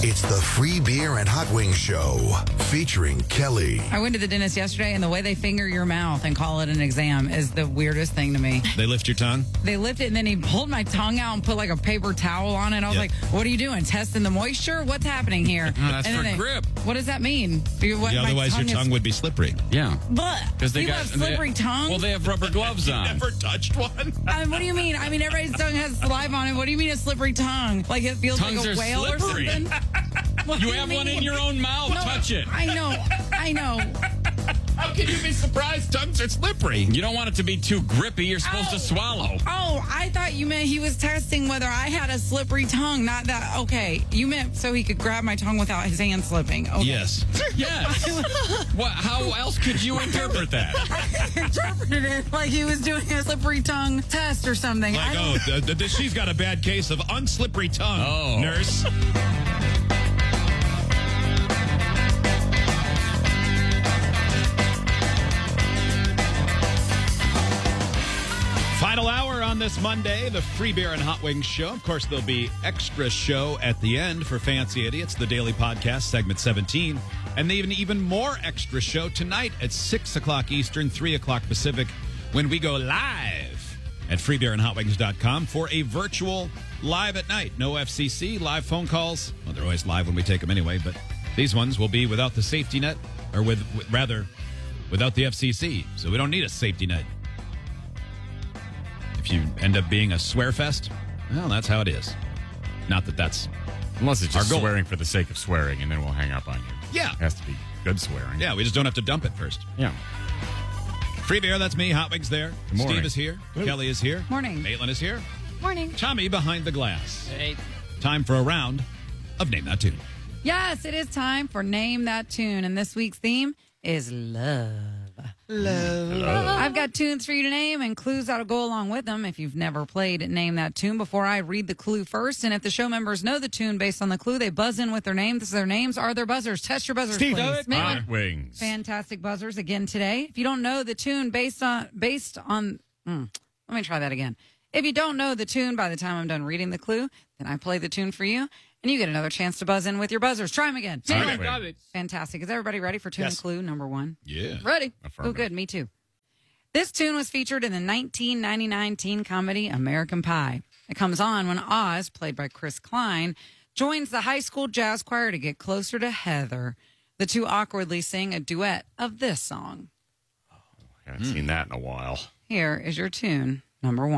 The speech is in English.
It's the Free Beer and Hot Wings Show featuring Kelly. I went to the dentist yesterday, and the way they finger your mouth and call it an exam is the weirdest thing to me. They lift your tongue? They lift it, and then he pulled my tongue out and put like a paper towel on it. I was like, what are you doing? Testing the moisture? What's happening here? That's and for grip. What does that mean? Otherwise your tongue would be slippery. Yeah. Because they have slippery tongue? Well, they have rubber gloves on. Never touched one? What do you mean? I mean, everybody's tongue has saliva on it. What do you mean a slippery tongue? Like it feels Tongues like a are whale slippery. or something? What You do have mean? one in your own mouth. No, Touch it. I know. How can you be surprised? Tongues are slippery. You don't want it to be too grippy. You're supposed to swallow. Oh, I thought you meant he was testing whether I had a slippery tongue. Not that. Okay, you meant so he could grab my tongue without his hand slipping. Okay. Yes. Yes. How else could you interpret that? I interpreted it like he was doing a slippery tongue test or something. Like, she's got a bad case of unslippery tongue, nurse. Final hour on this Monday, the Free Beer and Hot Wings Show. Of course, there'll be extra show at the end for Fancy Idiots, the daily podcast, segment 17. And even more extra show tonight at 6 o'clock Eastern, 3 o'clock Pacific, when we go live at freebeerandhotwings.com for a virtual live at night. No FCC, live phone calls. Well, they're always live when we take them anyway, but these ones will be without the safety net, or without the FCC. So we don't need a safety net. If you end up being a swear fest, well, that's how it is. Not that that's Unless it's just our goal. swearing for the sake of swearing, and then we'll hang up on you. Yeah. It has to be good swearing. Yeah, we just don't have to dump it first. Yeah. Free Beer, that's me. Hot Wings there. Good morning. Steve is here. Kelly is here. Morning. Maitland is here. Morning. Tommy behind the glass. Hey. Time for a round of Name That Tune. Yes, it is time for Name That Tune, and this week's theme is love. I've got tunes for you to name and clues that'll go along with them if you've never played Name That Tune before I read the clue first. And if the show members know the tune based on the clue, they buzz in with their name. This is their names are their buzzers. Test your buzzers, Steve, please. Maitland. Hot Wings. Fantastic buzzers again today. If you don't know the tune based on let me try that again. If you don't know the tune by the time I'm done reading the clue, then I play the tune for you, and you get another chance to buzz in with your buzzers. Try them again. Hot Got Wings. it. Fantastic. Is everybody ready for tune and clue number one? Yeah. Ready. Oh, Affirmative. good. Me too. This tune was featured in the 1999 teen comedy American Pie. It comes on when Oz, played by Chris Klein, joins the high school jazz choir to get closer to Heather. The two awkwardly sing a duet of this song. I haven't seen that in a while. Here is your tune, number one.